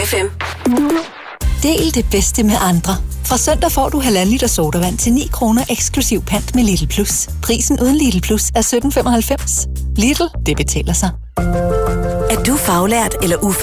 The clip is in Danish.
FM. Del det bedste med andre. Fra søndag får du 1,5 liter sodavand til 9 kroner eksklusiv pant med Lidl Plus. Prisen uden Lidl Plus er 17,95. Lidl, det betaler sig. Er du faglært eller